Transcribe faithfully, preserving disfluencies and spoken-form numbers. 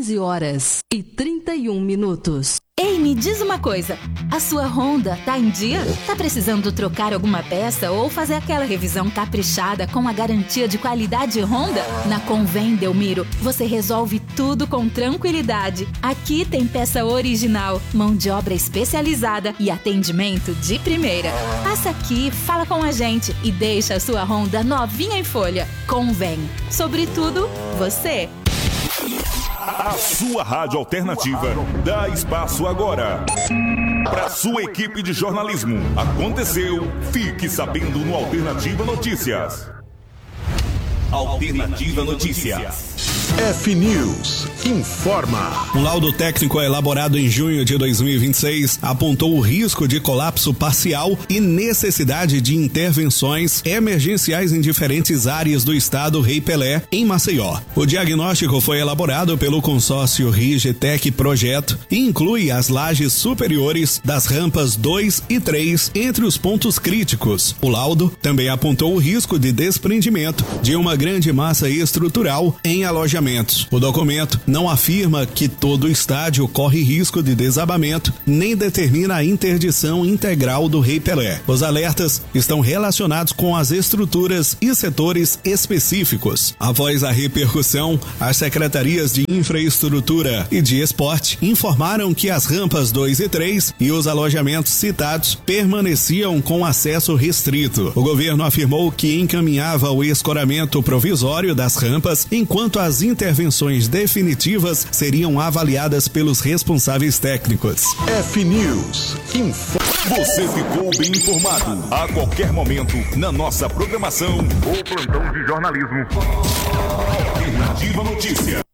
quinze horas e trinta e um minutos. Ei, me diz uma coisa, a sua Honda tá em dia? Tá precisando trocar alguma peça ou fazer aquela revisão caprichada com a garantia de qualidade Honda? Na Convém Delmiro, você resolve tudo com tranquilidade. Aqui tem peça original, mão de obra especializada e atendimento de primeira. Passa aqui, fala com a gente e deixa a sua Honda novinha em folha. Convém. Sobretudo, você. A sua rádio alternativa dá espaço agora para sua equipe de jornalismo. Aconteceu, fique sabendo no Alternativa Notícias. Alternativa Notícias. F-News informa. Um laudo técnico elaborado em junho de dois mil e vinte e seis apontou o risco de colapso parcial e necessidade de intervenções emergenciais em diferentes áreas do estado Rei Pelé, em Maceió. O diagnóstico foi elaborado pelo consórcio Rigetec Projeto e inclui as lajes superiores das rampas dois e três entre os pontos críticos. O laudo também apontou o risco de desprendimento de uma grande massa estrutural em alojamento. O documento não afirma que todo o estádio corre risco de desabamento, nem determina a interdição integral do Rei Pelé. Os alertas estão relacionados com as estruturas e setores específicos. Após a repercussão, as secretarias de Infraestrutura e de Esporte informaram que as rampas dois e três e os alojamentos citados permaneciam com acesso restrito. O governo afirmou que encaminhava o escoramento provisório das rampas, enquanto as intervenções definitivas seriam avaliadas pelos responsáveis técnicos. F-News informa. Você ficou bem informado. A qualquer momento, na nossa programação, o plantão de jornalismo. Alternativa Notícias.